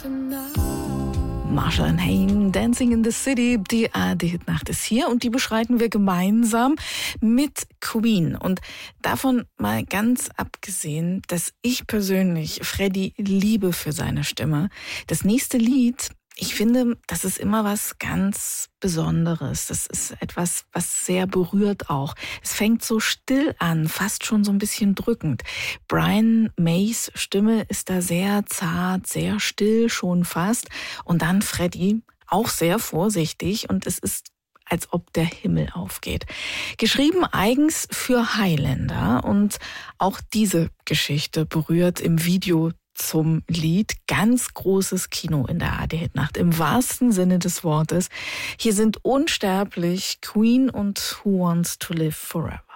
Marshall and Hayne, Dancing in the City, die ARD-Hitnacht ist hier und die beschreiten wir gemeinsam mit Queen. Und davon mal ganz abgesehen, dass ich persönlich Freddie liebe für seine Stimme. Das nächste Lied, ich finde, das ist immer was ganz Besonderes. Das ist etwas, was sehr berührt auch. Es fängt so still an, fast schon so ein bisschen drückend. Brian Mays Stimme ist da sehr zart, sehr still schon fast. Und dann Freddie, auch sehr vorsichtig. Und es ist, als ob der Himmel aufgeht. Geschrieben eigens für Highlander. Und auch diese Geschichte berührt im Video zum Lied. Ganz großes Kino in der ARD-Hitnacht, im wahrsten Sinne des Wortes. Hier sind unsterblich Queen und Who Wants to Live Forever.